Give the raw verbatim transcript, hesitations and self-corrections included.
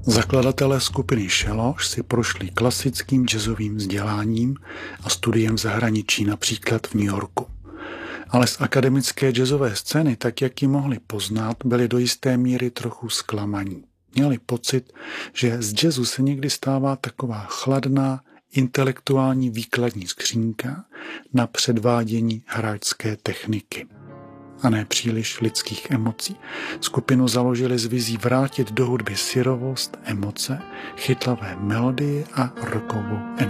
Zakladatelé skupiny Šeloš si prošli klasickým jazzovým vzděláním a studiem v zahraničí, například v New Yorku. Ale z akademické jazzové scény, tak jak ji mohli poznat, byli do jisté míry trochu zklamaní. Měli pocit, že z jazzu se někdy stává taková chladná, intelektuální výkladní skřínka na předvádění hráčské techniky a ne příliš lidských emocí. Skupinu založili s vizí vrátit do hudby syrovost, emoce, chytlavé melodie a rockovou energii.